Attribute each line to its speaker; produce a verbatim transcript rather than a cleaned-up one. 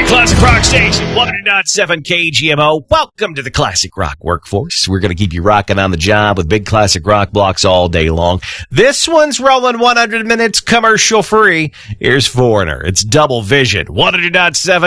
Speaker 1: Your classic rock station, one hundred point seven K G M O. Welcome to the classic rock workforce. We're going to keep you rocking on the job with big classic rock blocks all day long. This one's rolling one hundred minutes commercial free. Here's Foreigner. It's Double Vision, one hundred point seven